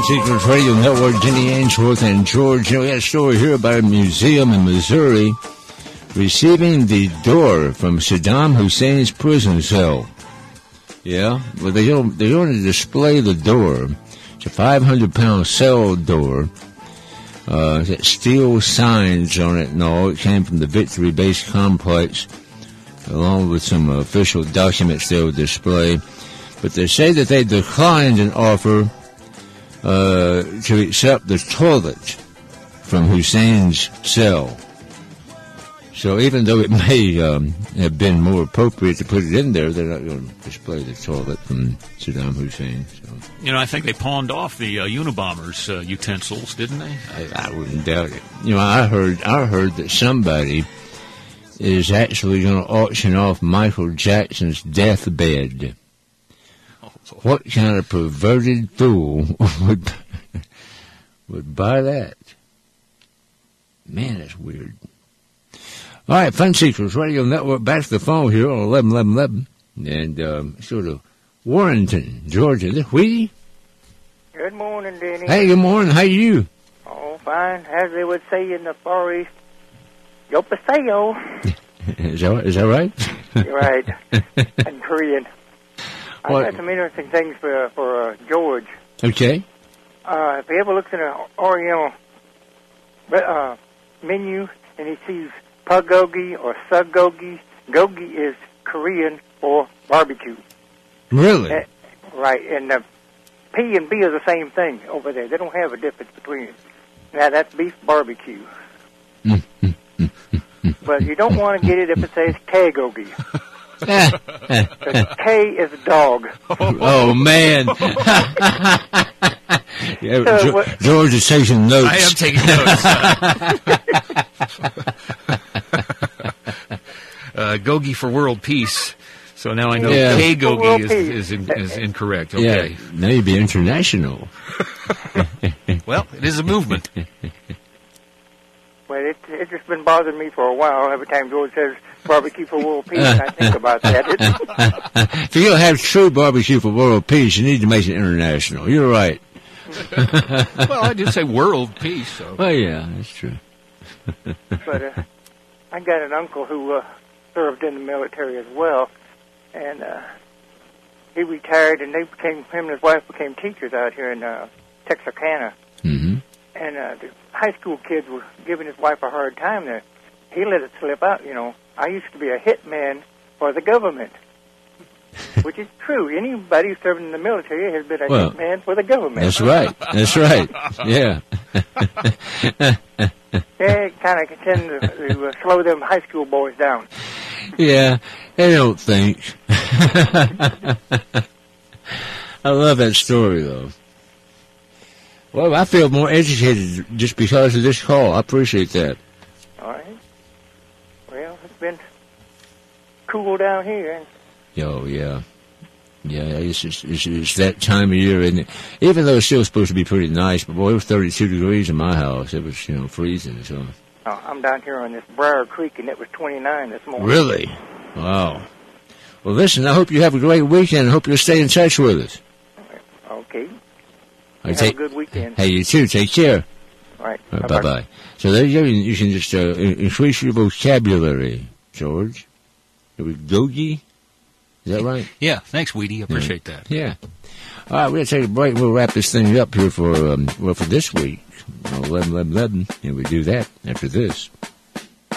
Secrets Radio Network, Jenny Ainsworth and George. We got a story here about a museum in Missouri receiving the door from Saddam Hussein's prison cell. Yeah, well, they're going to display the door. It's a 500-pound cell door. It's got steel signs on it and all. It came from the Victory Base Complex, along with some official documents they'll display. But they say that they declined an offer to accept the toilet from Hussein's cell. So even though it may have been more appropriate to put it in there, they're not going to display the toilet from Saddam Hussein. So. You know, I think they pawned off the Unabomber's utensils, didn't they? I wouldn't doubt it. You know, I heard that somebody is actually going to auction off Michael Jackson's deathbed. What kind of perverted fool would buy that? Man, that's weird. All right, Fun Secrets Radio Network. Back to the phone here on 111111. And sort of Warrenton, Georgia. Is this Wheatie? Good morning, Denny. Hey, good morning. How are you? Oh, fine. As they would say in the Far East, yo paseo. Is that right? You're right. In Korean. I got some interesting things for George. Okay. If he ever looks in an Oriental menu and he sees pulgogi or suggogi, gogi is Korean for barbecue. Really? Right. And P and B are the same thing over there. They don't have a difference between it. Now, that's beef barbecue. But you don't want to get it if it says K-gogi. K is dog. Oh, man. Yeah, George is taking notes. I am taking notes. Gogi for world peace. So now I know K-gogi is incorrect. Okay. Yeah, now you'd be international. Well, it is a movement. Well, it's just been bothering me for a while. Every time George says barbecue for world peace, and I think about that. If you're going to have true barbecue for world peace, you need to make it international. You're right. Well, I did say world peace. So. Well, yeah, that's true. But I got an uncle who served in the military as well, and he retired, and him and his wife became teachers out here in Texarkana. Mm-hmm. And the high school kids were giving his wife a hard time there. He let it slip out, you know. I used to be a hitman for the government, which is true. Anybody serving in the military has been a hitman for the government. That's right. That's right. Yeah. It kind of tend to slow them high school boys down. Yeah, they don't think. I love that story, though. Well, I feel more educated just because of this call. I appreciate that. All right. Well, it's been cool down here. Oh, yeah. Yeah, it's that time of year, isn't it? Even though it's still supposed to be pretty nice, but boy, it was 32 degrees in my house. It was, freezing. So. Oh, I'm down here on this Briar Creek, and it was 29 this morning. Really? Wow. Well, listen, I hope you have a great weekend. I hope you'll stay in touch with us. Okay. Have a good weekend. Hey, you too. Take care. All right. Bye-bye. So there you go. You can just increase your vocabulary, George. It was gogi. Is that right? Yeah. Thanks, Weedy. I appreciate that. Yeah. All right, we're going to take a break. We'll wrap this thing up here for this week. 11, and we do that after this.